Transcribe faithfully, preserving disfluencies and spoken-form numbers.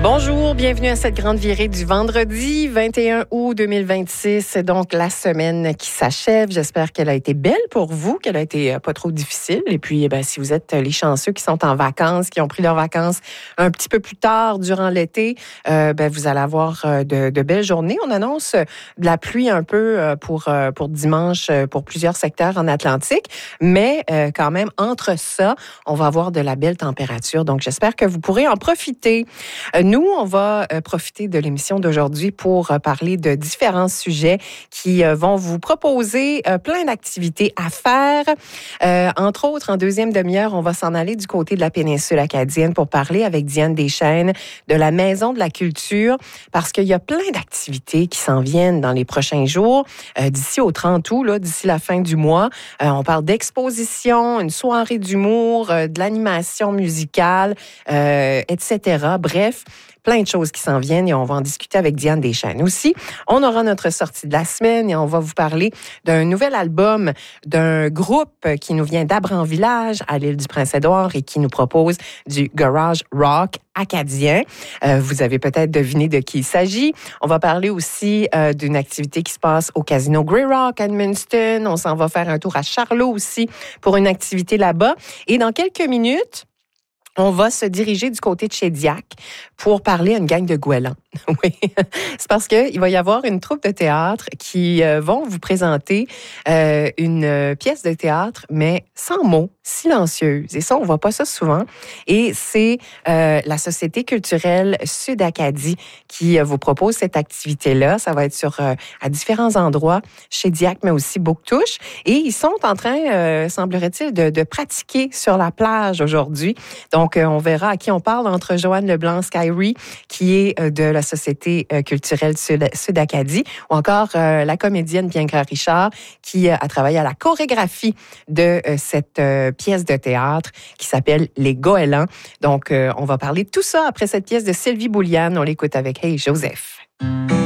Bonjour, bienvenue à cette grande virée du vendredi vingt et un août deux mille vingt-six, donc la semaine qui s'achève. J'espère qu'elle a été belle pour vous, qu'elle a été pas trop difficile. Et puis, eh bien, si vous êtes les chanceux qui sont en vacances, qui ont pris leurs vacances un petit peu plus tard durant l'été, euh, ben, vous allez avoir de, de belles journées. On annonce de la pluie un peu pour, pour dimanche pour plusieurs secteurs en Atlantique, mais euh, quand même, entre ça, on va avoir de la belle température. Donc, j'espère que vous pourrez en profiter. Nous, on va profiter de l'émission d'aujourd'hui pour parler de différents sujets qui vont vous proposer plein d'activités à faire. Euh, entre autres, en deuxième demi-heure, on va s'en aller du côté de la péninsule acadienne pour parler avec Diane Deschênes de la Maison de la Culture, parce qu'il y a plein d'activités qui s'en viennent dans les prochains jours. Euh, d'ici au trente août, là, d'ici la fin du mois, euh, on parle d'exposition, une soirée d'humour, euh, de l'animation musicale, euh, et cetera. Bref, plein de choses qui s'en viennent et on va en discuter avec Diane Deschênes. Aussi, on aura notre sortie de la semaine et on va vous parler d'un nouvel album d'un groupe qui nous vient d'Abranvillage à l'île du Prince-Édouard et qui nous propose du garage rock acadien. Euh, vous avez peut-être deviné de qui il s'agit. On va parler aussi euh, d'une activité qui se passe au Casino Grey Rock à Edmundston. On s'en va faire un tour à Charlot aussi pour une activité là-bas. Et dans quelques minutes, on va se diriger du côté de chez Diac pour parler à une gang de goélands. Oui, c'est parce qu'il va y avoir une troupe de théâtre qui euh, vont vous présenter euh, une pièce de théâtre, mais sans mots, silencieuse. Et ça, on ne voit pas ça souvent. Et c'est euh, la Société culturelle Sud-Acadie qui euh, vous propose cette activité-là. Ça va être sur euh, à différents endroits chez Diac, mais aussi Bouctouche. Et ils sont en train, euh, semblerait-il, de, de pratiquer sur la plage aujourd'hui. Donc, euh, on verra à qui on parle entre Joanne Leblanc-Skyrie, qui est euh, de la Société culturelle Sud- Sud-Acadie, ou encore euh, la comédienne Bianca Richard, qui euh, a travaillé à la chorégraphie de euh, cette euh, pièce de théâtre qui s'appelle Les Goélands. Donc, euh, on va parler de tout ça après cette pièce de Sylvie Bouliane. On l'écoute avec Hey Joseph.